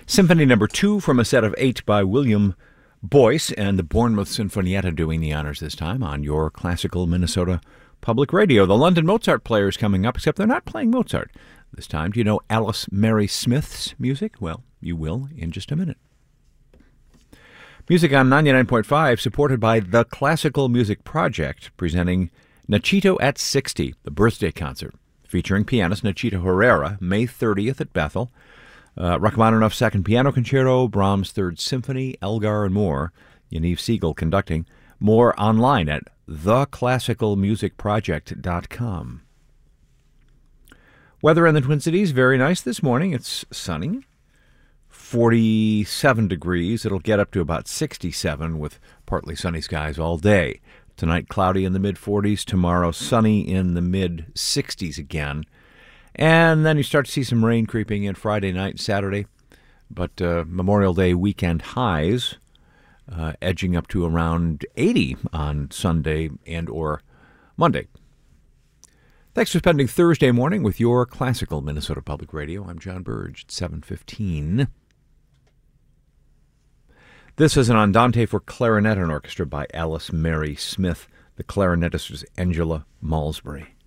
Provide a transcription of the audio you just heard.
Symphony number 2 from a set of 8 by William Boyce and the Bournemouth Sinfonietta doing the honors this time on your classical Minnesota Public Radio. The London Mozart Players coming up, except they're not playing Mozart this time. Do you know Alice Mary Smith's music? Well, you will in just a minute. Music on 99.5, supported by the Classical Music Project, presenting Nachito at 60, the birthday concert, featuring pianist Nachito Herrera, May 30th at Bethel. Rachmaninoff's Second Piano Concerto, Brahms' Third Symphony, Elgar, and more. Yaniv Siegel conducting. More online at theclassicalmusicproject.com. Weather in the Twin Cities, very nice this morning. It's sunny. 47 degrees. It'll get up to about 67 with partly sunny skies all day. Tonight, cloudy in the mid-40s. Tomorrow, sunny in the mid-60s again. And then you start to see some rain creeping in Friday night, Saturday. But Memorial Day weekend highs edging up to around 80 on Sunday and or Monday. Thanks for spending Thursday morning with your classical Minnesota Public Radio. I'm John Burge at 7:15. This is an Andante for clarinet and orchestra by Alice Mary Smith. The clarinetist is Angela Malsbury.